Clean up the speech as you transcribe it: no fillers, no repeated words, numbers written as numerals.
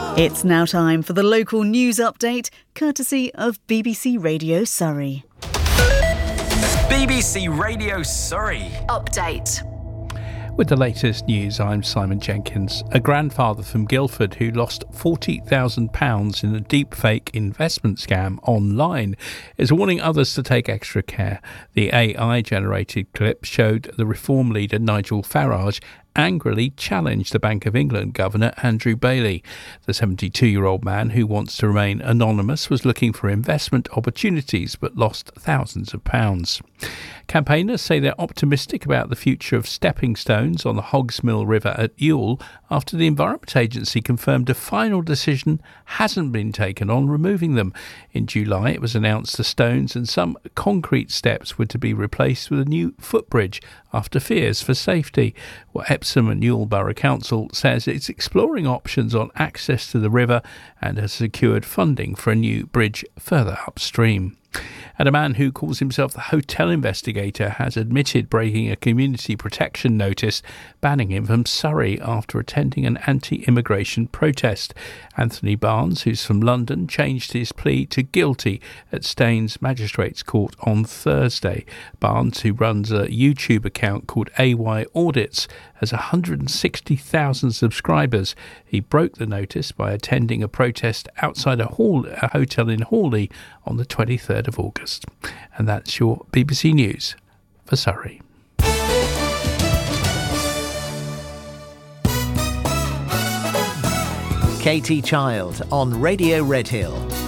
It's now time for the local news update, courtesy of BBC Radio Surrey. BBC Radio Surrey. Update. With the latest news, I'm Simon Jenkins. A grandfather from Guildford who lost £40,000 in a deepfake investment scam online is warning others to take extra care. The AI-generated clip showed the Reform leader Nigel Farage angrily challenged the Bank of England Governor Andrew Bailey. The 72-year-old man, who wants to remain anonymous, was looking for investment opportunities but lost thousands of pounds. Campaigners say they're optimistic about the future of stepping stones on the Hogsmill River at Ewell after the Environment Agency confirmed a final decision hasn't been taken on removing them. In July, it was announced the stones and some concrete steps were to be replaced with a new footbridge after fears for safety. Well, Epsom and Ewell Borough Council says it's exploring options on access to the river and has secured funding for a new bridge further upstream. And a man who calls himself the hotel investigator has admitted breaking a community protection notice banning him from Surrey after attending an anti-immigration protest. Anthony Barnes, who's from London, changed his plea to guilty at Staines Magistrates Court on Thursday. Barnes, who runs a YouTube account called AY Audits, has 160,000 subscribers. He broke the notice by attending a protest outside a hotel in Hawley on the 23rd of August. And that's your BBC News for Surrey. Katie Child on Radio Redhill.